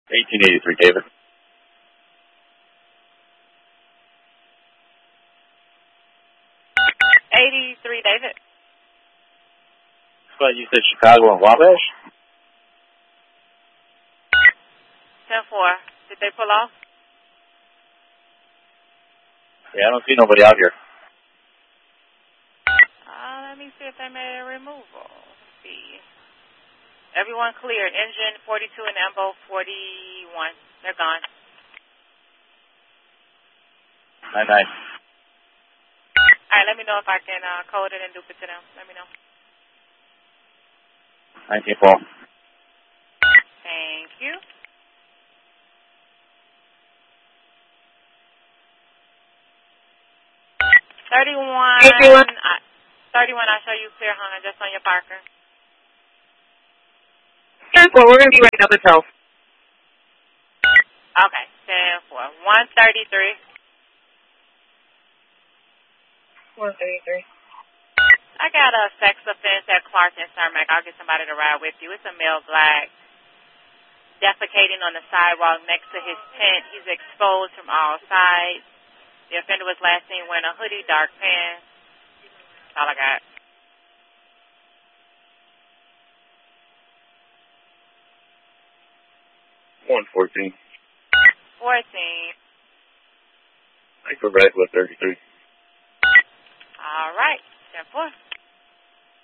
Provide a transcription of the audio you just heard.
1883, David. David. But you said Chicago and Wabash? 10-4. Did they pull off? Yeah, I don't see nobody out here. Let me see if they made a removal. Let's see. Everyone cleared. Engine 42 and Embo 41. They're gone. 9-9. All right, let me know if I can code it and dupe it to them. Let me know. 19-4. Thank you. Thirty-one. 31, I show you clear, Hunter, just on your Parker. 10-4, we're going to be right up at 12. Okay, 10-4. 133. 133. I got a sex offense at Clark and Cermak. I'll get somebody to ride with you. It's a male black defecating on the sidewalk next to his tent. He's exposed from all sides. The offender was last seen wearing a hoodie, dark pants. That's all I got. One 14. 14. Thanks for back with 33. All right. 10-4.